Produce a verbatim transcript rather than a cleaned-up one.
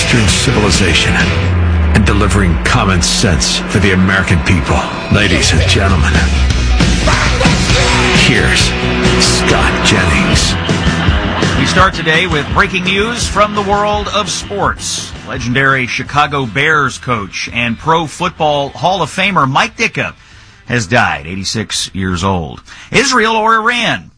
Western civilization and delivering common sense for the American people. Ladies and gentlemen, here's Scott Jennings. We start today with breaking news from the world of sports. Legendary Chicago Bears coach and Pro Football Hall of Famer Mike Ditka has died, eighty-six years old. Israel or Iran?